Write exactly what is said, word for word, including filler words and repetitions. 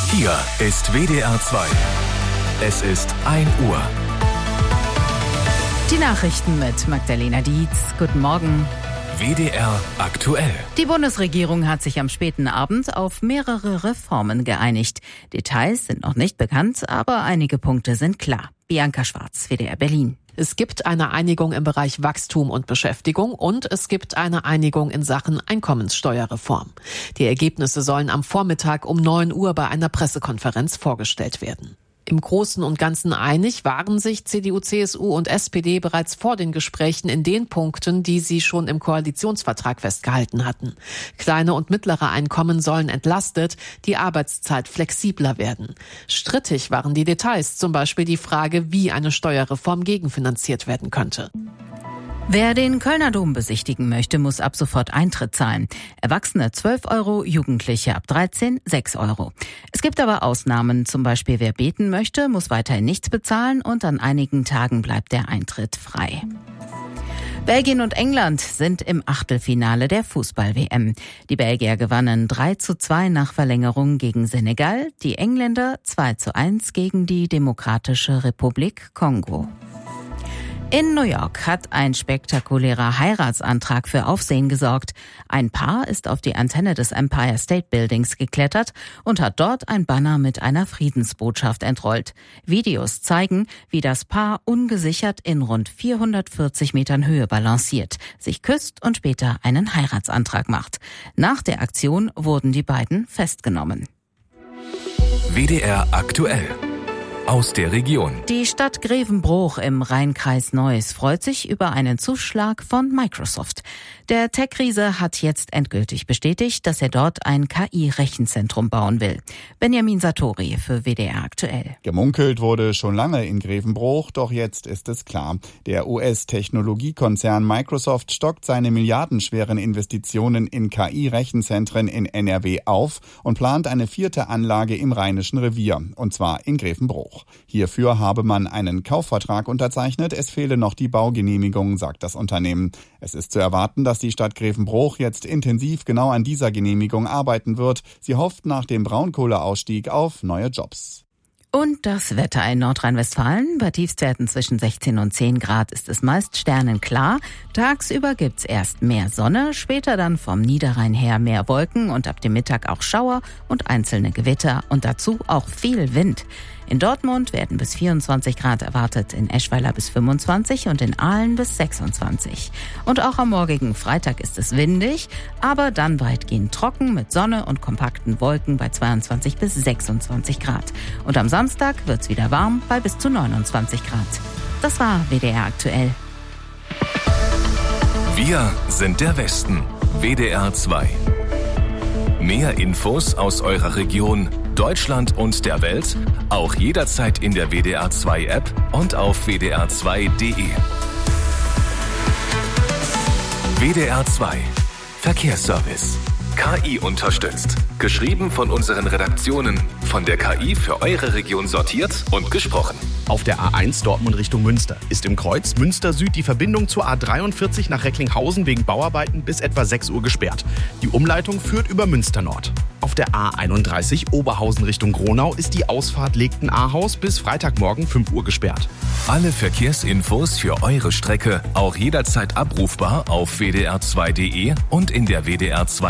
Hier ist W D R zwei. Es ist ein Uhr. Die Nachrichten mit Magdalena Dietz. Guten Morgen. W D R aktuell. Die Bundesregierung hat sich am späten Abend auf mehrere Reformen geeinigt. Details sind noch nicht bekannt, aber einige Punkte sind klar. Bianca Schwarz, W D R Berlin. Es gibt eine Einigung im Bereich Wachstum und Beschäftigung und es gibt eine Einigung in Sachen Einkommenssteuerreform. Die Ergebnisse sollen am Vormittag um neun Uhr bei einer Pressekonferenz vorgestellt werden. Im Großen und Ganzen einig waren sich C D U, C S U und S P D bereits vor den Gesprächen in den Punkten, die sie schon im Koalitionsvertrag festgehalten hatten. Kleine und mittlere Einkommen sollen entlastet, die Arbeitszeit flexibler werden. Strittig waren die Details, zum Beispiel die Frage, wie eine Steuerreform gegenfinanziert werden könnte. Wer den Kölner Dom besichtigen möchte, muss ab sofort Eintritt zahlen. Erwachsene zwölf Euro, Jugendliche ab dreizehn sechs Euro. Es gibt aber Ausnahmen, zum Beispiel wer beten möchte, muss weiterhin nichts bezahlen und an einigen Tagen bleibt der Eintritt frei. Belgien und England sind im Achtelfinale der Fußball-W M. Die Belgier gewannen drei zu zwei nach Verlängerung gegen Senegal, die Engländer zwei zu eins gegen die Demokratische Republik Kongo. In New York hat ein spektakulärer Heiratsantrag für Aufsehen gesorgt. Ein Paar ist auf die Antenne des Empire State Buildings geklettert und hat dort ein Banner mit einer Friedensbotschaft entrollt. Videos zeigen, wie das Paar ungesichert in rund vierhundertvierzig Metern Höhe balanciert, sich küsst und später einen Heiratsantrag macht. Nach der Aktion wurden die beiden festgenommen. W D R aktuell. Aus der Region. Die Stadt Grevenbroich im Rheinkreis Neuss freut sich über einen Zuschlag von Microsoft. Der Tech-Riese hat jetzt endgültig bestätigt, dass er dort ein K I-Rechenzentrum bauen will. Benjamin Satori für W D R aktuell. Gemunkelt wurde schon lange in Grevenbroich, doch jetzt ist es klar. Der U S-Technologiekonzern Microsoft stockt seine milliardenschweren Investitionen in K I-Rechenzentren in N R W auf und plant eine vierte Anlage im Rheinischen Revier, und zwar in Grevenbroich. Hierfür habe man einen Kaufvertrag unterzeichnet, es fehle noch die Baugenehmigung, sagt das Unternehmen. Es ist zu erwarten, dass die Stadt Grevenbroich jetzt intensiv genau an dieser Genehmigung arbeiten wird. Sie hofft nach dem Braunkohleausstieg auf neue Jobs. Und das Wetter in Nordrhein-Westfalen. Bei Tiefstwerten zwischen sechzehn und zehn Grad ist es meist sternenklar. Tagsüber gibt's erst mehr Sonne, später dann vom Niederrhein her mehr Wolken und ab dem Mittag auch Schauer und einzelne Gewitter und dazu auch viel Wind. In Dortmund werden bis vierundzwanzig Grad erwartet, in Eschweiler bis fünfundzwanzig und in Aalen bis sechsundzwanzig. Und auch am morgigen Freitag ist es windig, aber dann weitgehend trocken mit Sonne und kompakten Wolken bei zweiundzwanzig bis sechsundzwanzig Grad. Und am Samstag wird's wieder warm bei bis zu neunundzwanzig Grad. Das war W D R aktuell. Wir sind der Westen. W D R zwei. Mehr Infos aus eurer Region, Deutschland und der Welt, auch jederzeit in der W D R zwei App und auf w d r zwei punkt d e. W D R zwei Verkehrsservice. K I unterstützt. Geschrieben von unseren Redaktionen. Von der K I für eure Region sortiert und gesprochen. Auf der A eins Dortmund Richtung Münster ist im Kreuz Münster Süd die Verbindung zur A dreiundvierzig nach Recklinghausen wegen Bauarbeiten bis etwa sechs Uhr gesperrt. Die Umleitung führt über Münster Nord. Auf der A einunddreißig Oberhausen Richtung Gronau ist die Ausfahrt Legten-Ahaus bis Freitagmorgen fünf Uhr gesperrt. Alle Verkehrsinfos für eure Strecke auch jederzeit abrufbar auf w d r zwei punkt d e und in der W D R zwei